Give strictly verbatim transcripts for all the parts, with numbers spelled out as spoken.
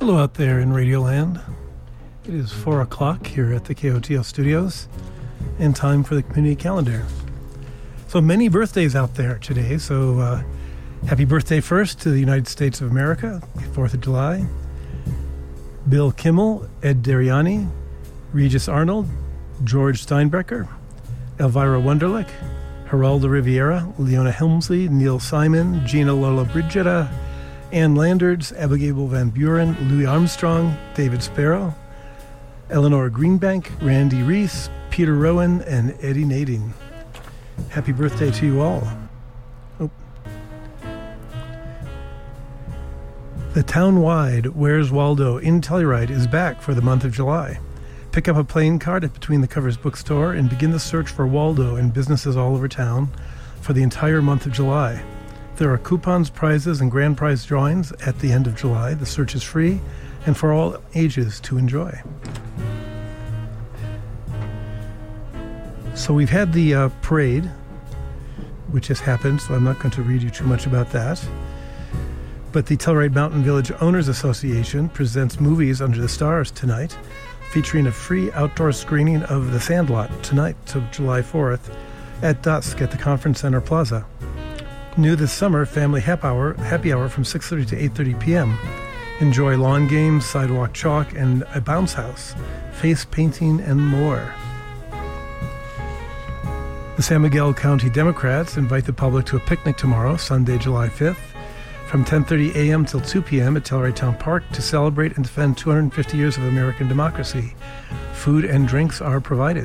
Hello out there in Radioland. It is four o'clock here at the K O T O studios and time for the community calendar. So many birthdays out there today. So uh, happy birthday first to the United States of America, fourth of July. Bill Kimmel, Ed Dariani, Regis Arnold, George Steinbrecher, Elvira Wunderlich, Geraldo Riviera, Leona Helmsley, Neil Simon, Gina Lola Brigida, Ann Landers, Abigail Van Buren, Louis Armstrong, David Sparrow, Eleanor Greenbank, Randy Reese, Peter Rowan, and Eddie Nadine. Happy birthday to you all. Oh. The town-wide Where's Waldo in Telluride is back for the month of July. Pick up a playing card at Between the Covers bookstore and begin the search for Waldo in businesses all over town for the entire month of July. There are coupons, prizes, and grand prize drawings at the end of July. The search is free and for all ages to enjoy. So we've had the uh, parade, which has happened, so I'm not going to read you too much about that. But the Telluride Mountain Village Owners Association presents Movies Under the Stars tonight, featuring a free outdoor screening of The Sandlot tonight, to July fourth, at dusk at the Conference Center Plaza. New this summer, Family Happy Hour, happy hour from six thirty to eight thirty p.m. Enjoy lawn games, sidewalk chalk, and a bounce house, face painting, and more. The San Miguel County Democrats invite the public to a picnic tomorrow, Sunday, July fifth, from ten thirty a.m. till two p.m. at Telluride Town Park to celebrate and defend two hundred fifty years of American democracy. Food and drinks are provided.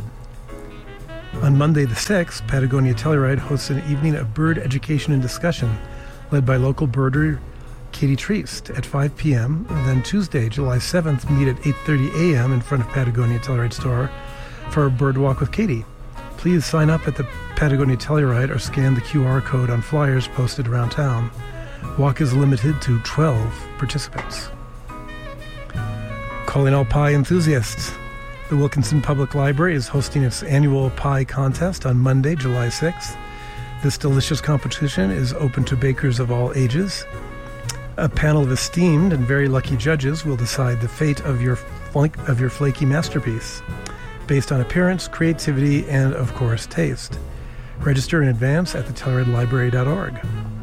On Monday the sixth, Patagonia Telluride hosts an evening of bird education and discussion led by local birder Katie Treist at five p.m. And then Tuesday, July seventh, meet at eight thirty a.m. in front of Patagonia Telluride store for a bird walk with Katie. Please sign up at the Patagonia Telluride or scan the Q R code on flyers posted around town. Walk is limited to twelve participants. Calling all pie enthusiasts. The Wilkinson Public Library is hosting its annual pie contest on Monday, July sixth. This delicious competition is open to bakers of all ages. A panel of esteemed and very lucky judges will decide the fate of your flank, of your flaky masterpiece, based on appearance, creativity, and, of course, taste. Register in advance at the telluride library dot org.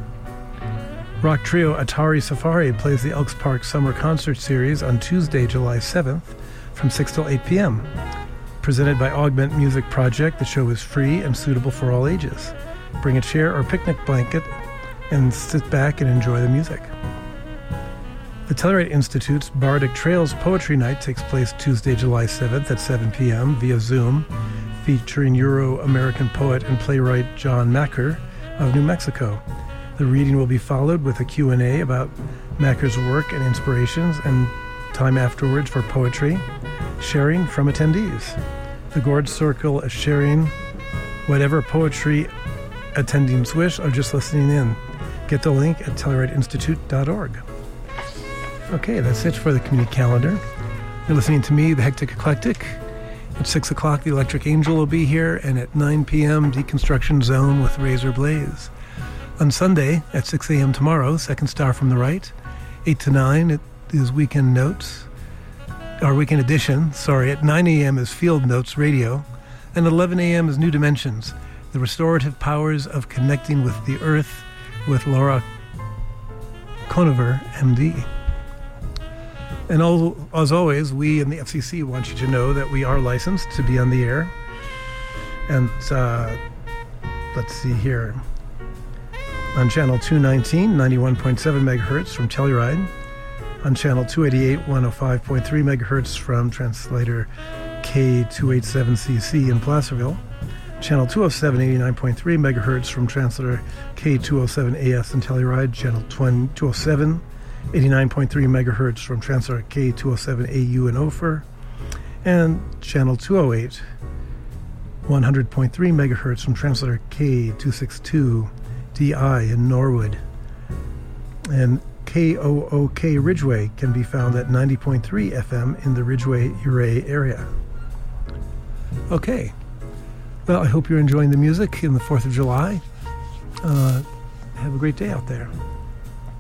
Rock trio Atari Safari plays the Elks Park Summer Concert Series on Tuesday, July seventh, from six till eight p.m. Presented by Augment Music Project, the show is free and suitable for all ages. Bring a chair or picnic blanket and sit back and enjoy the music. The Telluride Institute's Bardic Trails Poetry Night takes place Tuesday, July seventh at seven p.m. via Zoom, featuring Euro-American poet and playwright John Macker of New Mexico. The reading will be followed with a Q and A about Macker's work and inspirations, and time afterwards for poetry, sharing from attendees. The Gorge Circle is sharing whatever poetry attendees wish or just listening in. Get the link at telluride institute dot org. Okay, that's it for the community calendar. You're listening to me, the Hectic Eclectic. At six o'clock, the Electric Angel will be here, and at nine p.m., Deconstruction Zone with Razor Blaze. On Sunday, at six a.m. tomorrow, Second Star from the Right. eight to nine, it is Weekend Notes, or Weekend Edition, sorry. At nine a.m. is Field Notes Radio, and eleven a.m. is New Dimensions, the restorative powers of connecting with the earth, with Laura Conover, M D. And all, as always, we in the F C C want you to know that we are licensed to be on the air. And uh, let's see here. On channel two nineteen, ninety-one point seven megahertz from Telluride. On channel two eighty-eight, one oh five point three megahertz from translator K two eighty-seven C C in Placerville. Channel two oh seven, eighty-nine point three megahertz from translator K two oh seven A S in Telluride. Channel two oh seven, eighty-nine point three megahertz from translator K two oh seven A U in Ophir. And channel two oh eight, one hundred point three megahertz from translator K two sixty-two D I in Norwood. And K O O K Ridgeway can be found at ninety point three F M in the Ridgeway-Uray area. Okay. Well, I hope you're enjoying the music in the fourth of July. Uh, have a great day out there.